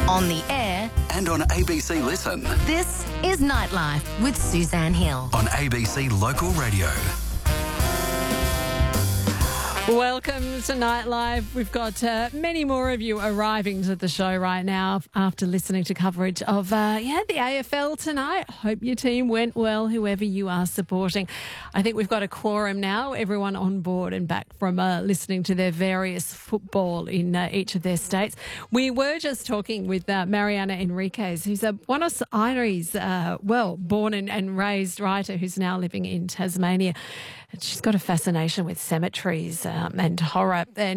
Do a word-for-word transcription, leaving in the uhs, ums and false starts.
on the air, and on A B C Listen. this is Nightlife with Suzanne Hill. On A B C Local Radio. Welcome to Nightlife. We've got uh, many more of you arriving to the show right now after listening to coverage of uh, yeah the A F L tonight. Hope your team went well, whoever you are supporting. I think we've got a quorum now, everyone on board and back from uh, listening to their various football in uh, each of their states. We were just talking with uh, Mariana Enriquez, who's a Buenos Aires, uh, well, born and, and raised writer who's now living in Tasmania. She's got a fascination with cemeteries um, and horror. And